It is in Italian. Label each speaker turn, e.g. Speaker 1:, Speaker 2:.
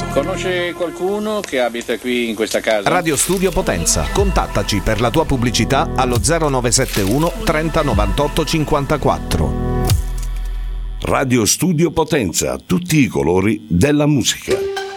Speaker 1: Conosce qualcuno che abita qui in questa casa?
Speaker 2: Radio Studio Potenza. Contattaci per la tua pubblicità allo 0971 30 98 54.
Speaker 3: Radio Studio Potenza, tutti i colori della musica.